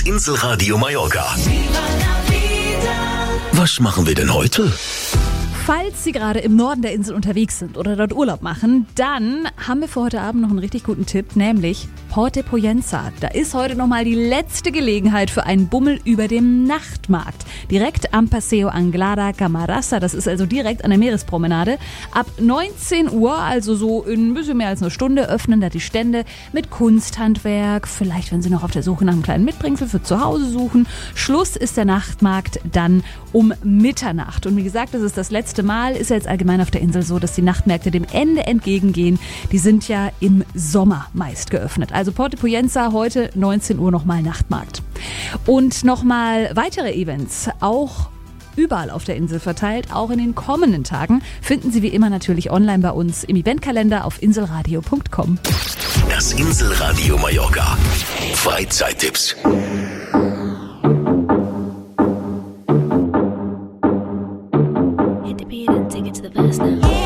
Inselradio Mallorca. Was machen wir denn heute? Falls Sie gerade im Norden der Insel unterwegs sind oder dort Urlaub machen, dann haben wir für heute Abend noch einen richtig guten Tipp, nämlich Port de Pollença. Da ist heute nochmal die letzte Gelegenheit für einen Bummel über dem Nachtmarkt. Direkt am Paseo Anglada Camarasa, das ist also direkt an der Meerespromenade. Ab 19 Uhr, also so in ein bisschen mehr als eine Stunde, öffnen da die Stände mit Kunsthandwerk. Vielleicht, wenn Sie noch auf der Suche nach einem kleinen Mitbringsel für zu Hause suchen. Schluss ist der Nachtmarkt dann um Mitternacht. Und wie gesagt, das ist das letzte Mal, ist ja jetzt allgemein auf der Insel so, dass die Nachtmärkte dem Ende entgegengehen. Die sind ja im Sommer meist geöffnet. Also Port de Pollença, heute 19 Uhr nochmal Nachtmarkt. Und nochmal weitere Events, auch überall auf der Insel verteilt, auch in den kommenden Tagen, finden Sie wie immer natürlich online bei uns im Eventkalender auf inselradio.com. Das Inselradio Mallorca. Freizeittipps. Hit the beat and take it to the past now.